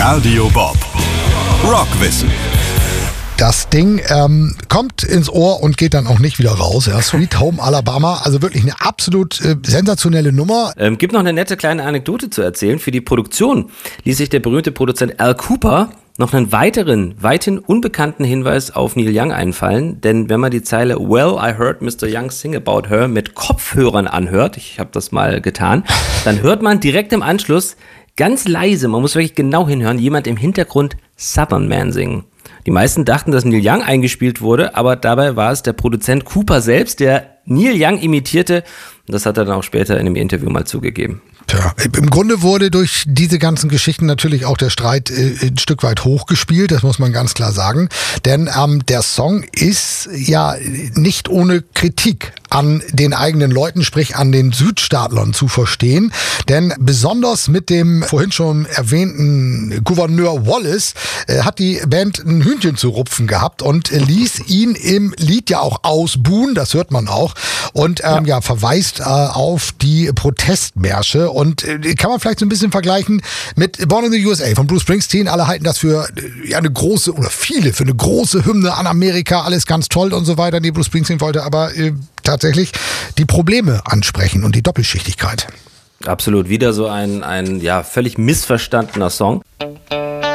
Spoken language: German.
Radio Bob. Rockwissen. Das Ding kommt ins Ohr und geht dann auch nicht wieder raus. Ja, Sweet Home Alabama, also wirklich eine absolut sensationelle Nummer. Gibt noch eine nette kleine Anekdote zu erzählen. Für die Produktion ließ sich der berühmte Produzent Al Kooper noch einen weithin unbekannten Hinweis auf Neil Young einfallen. Denn wenn man die Zeile "Well, I heard Mr. Young sing about her" mit Kopfhörern anhört, ich habe das mal getan, dann hört man direkt im Anschluss ganz leise, man muss wirklich genau hinhören, jemand im Hintergrund Southern Man singen. Die meisten dachten, dass Neil Young eingespielt wurde, aber dabei war es der Produzent Cooper selbst, der Neil Young imitierte. Und das hat er dann auch später in einem Interview mal zugegeben. Tja, im Grunde wurde durch diese ganzen Geschichten natürlich auch der Streit ein Stück weit hochgespielt, das muss man ganz klar sagen. Denn der Song ist ja nicht ohne Kritik an den eigenen Leuten, sprich an den Südstaatlern zu verstehen. Denn besonders mit dem vorhin schon erwähnten Gouverneur Wallace hat die Band ein Hühnchen zu rupfen gehabt und ließ ihn im Lied ja auch ausbuhen, das hört man auch. Und verweist auf die Protestmärsche. Und kann man vielleicht so ein bisschen vergleichen mit Born in the USA von Bruce Springsteen. Alle halten das für eine große, oder viele für eine große Hymne an Amerika. Alles ganz toll und so weiter. Nee, Bruce Springsteen wollte aber tatsächlich die Probleme ansprechen und die Doppelschichtigkeit. Absolut, wieder so ein völlig missverstandener Song.